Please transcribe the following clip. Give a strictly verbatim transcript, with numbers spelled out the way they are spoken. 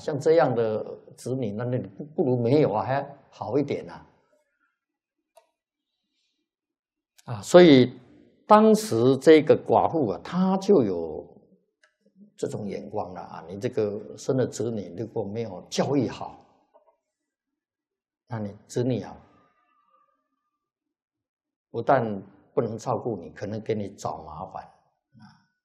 像这样的子女，那那不不如没有啊，还好一点啊。啊，所以当时这个寡妇啊，她就有这种眼光了啊。你这个生的子女如果没有教育好，那你子女啊，不但不能照顾你，可能给你找麻烦。